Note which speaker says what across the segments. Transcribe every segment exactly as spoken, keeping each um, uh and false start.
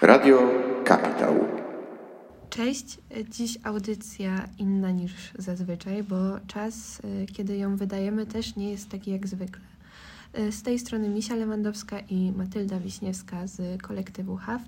Speaker 1: Radio Kapitał.
Speaker 2: Cześć, dziś audycja inna niż zazwyczaj, bo czas, kiedy ją wydajemy, też nie jest taki jak zwykle. Z tej strony Misia Lewandowska i Matylda Wiśniewska z kolektywu Haft.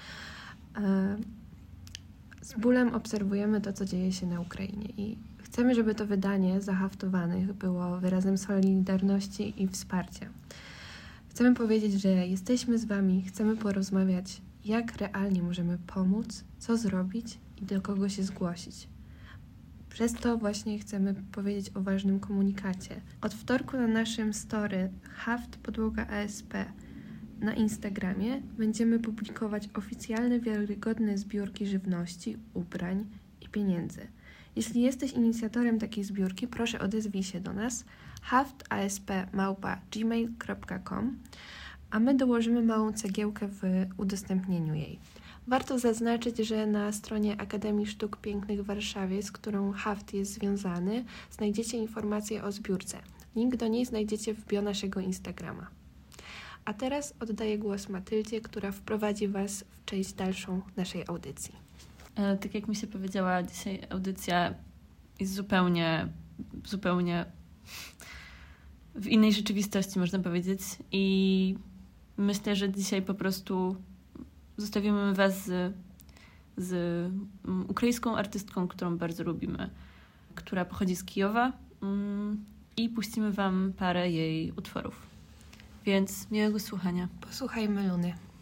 Speaker 2: Z bólem obserwujemy to, co dzieje się na Ukrainie i chcemy, żeby to wydanie zahaftowanych było wyrazem solidarności i wsparcia. Chcemy powiedzieć, że jesteśmy z Wami, chcemy porozmawiać, jak realnie możemy pomóc, co zrobić i do kogo się zgłosić. Przez to właśnie chcemy powiedzieć o ważnym komunikacie. Od wtorku na naszym story Haft Podłoga A S P na Instagramie będziemy publikować oficjalne, wiarygodne zbiórki żywności, ubrań i pieniędzy. Jeśli jesteś inicjatorem takiej zbiórki, proszę odezwij się do nas haftasp małpa gmail kropka com, a my dołożymy małą cegiełkę w udostępnieniu jej. Warto zaznaczyć, że na stronie Akademii Sztuk Pięknych w Warszawie, z którą Haft jest związany, znajdziecie informacje o zbiórce. Link do niej znajdziecie w bio naszego Instagrama. A teraz oddaję głos Matyldzie, która wprowadzi Was w część dalszą naszej audycji.
Speaker 3: E, tak jak mi się powiedziała, dzisiaj audycja jest zupełnie, zupełnie w innej rzeczywistości, można powiedzieć. I myślę, że dzisiaj po prostu zostawimy Was z, z ukraińską artystką, którą bardzo lubimy, która pochodzi z Kijowa, i puścimy Wam parę jej utworów. Więc miłego słuchania.
Speaker 2: Posłuchajmy Luny.